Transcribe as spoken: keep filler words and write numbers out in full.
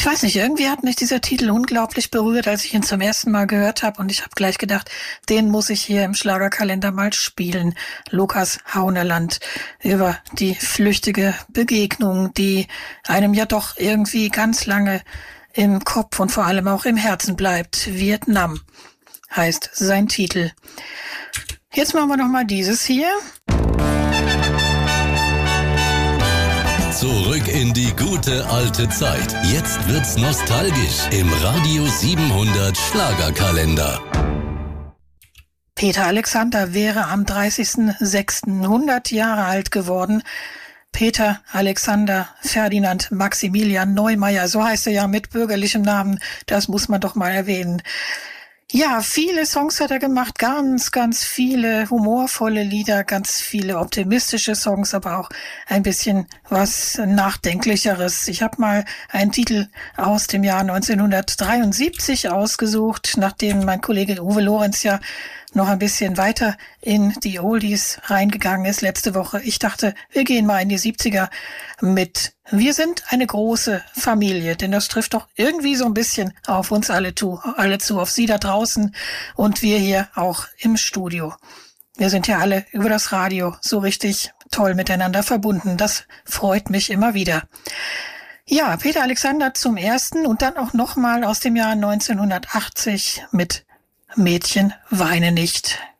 Ich weiß nicht, irgendwie hat mich dieser Titel unglaublich berührt, als ich ihn zum ersten Mal gehört habe. Und ich habe gleich gedacht, den muss ich hier im Schlagerkalender mal spielen. Lukas Haunerland über die flüchtige Begegnung, die einem ja doch irgendwie ganz lange im Kopf und vor allem auch im Herzen bleibt. Vietnam heißt sein Titel. Jetzt machen wir noch mal dieses hier. Zurück in die gute alte Zeit. Jetzt wird's nostalgisch im Radio siebenhundert Schlagerkalender. Peter Alexander wäre am dreißigsten sechsten hundert Jahre alt geworden. Peter Alexander Ferdinand Maximilian Neumeier, so heißt er ja mit bürgerlichem Namen, das muss man doch mal erwähnen. Ja, viele Songs hat er gemacht, ganz, ganz viele humorvolle Lieder, ganz viele optimistische Songs, aber auch ein bisschen was Nachdenklicheres. Ich habe mal einen Titel aus dem Jahr neunzehnhundertdreiundsiebzig ausgesucht, nachdem mein Kollege Uwe Lorenz ja noch ein bisschen weiter in die Oldies reingegangen ist letzte Woche. Ich dachte, wir gehen mal in die siebziger mit Wir sind eine große Familie, denn das trifft doch irgendwie so ein bisschen auf uns alle zu, alle zu, auf Sie da draußen und wir hier auch im Studio. Wir sind ja alle über das Radio so richtig toll miteinander verbunden. Das freut mich immer wieder. Ja, Peter Alexander zum ersten und dann auch nochmal aus dem Jahr neunzehnhundertachtzig mit Mädchen, weine nicht.